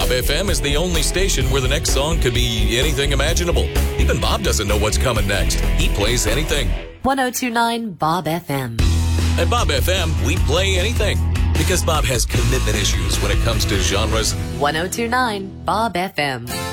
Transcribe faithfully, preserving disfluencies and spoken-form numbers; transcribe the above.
Bob F M is the only station where the next song could be anything imaginable. Even Bob doesn't know what's coming next. He plays anything. ten twenty-nine Bob F M. At Bob F M, we play anything. Because Bob has commitment issues when it comes to genres. ten twenty-nine Bob F M.